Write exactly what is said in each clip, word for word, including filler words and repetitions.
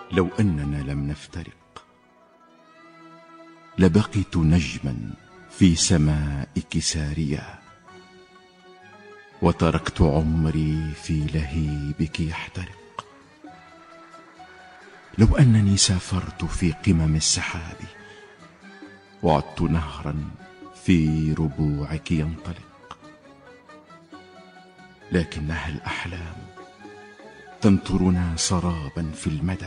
لو أننا لم نفترق لبقيت نجما في سمائك ساريا، وتركت عمري في لهيبك يحترق. لو أنني سافرت في قمم السحاب وعدت نهرا في ربوعك ينطلق، لكنها الأحلام تنثرنا سرابا في المدى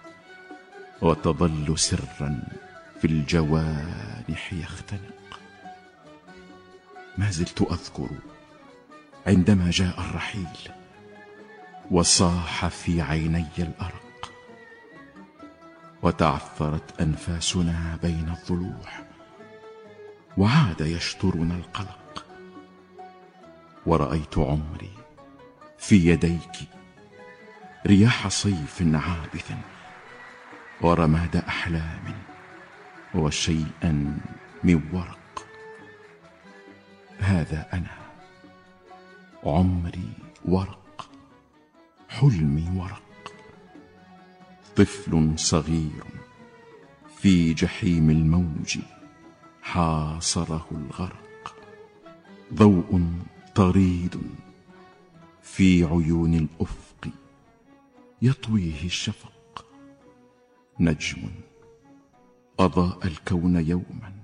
وتظل سرا في الجوانح يختنق. ما زلت أذكر عندما جاء الرحيل وصاح في عيني الأرق، وتعثرت أنفاسنا بين الضلوع وعاد يشطرنا القلق، ورأيت عمري في يديك رياح صيف عابث ورماد أحلام وشيئا من ورق. هذا أنا، عمري ورق، حلمي ورق، طفل صغير في جحيم الموج حاصره الغرق، ضوء طريد في عيون الأفق يطويه الشفق، نجم أضاء الكون يوما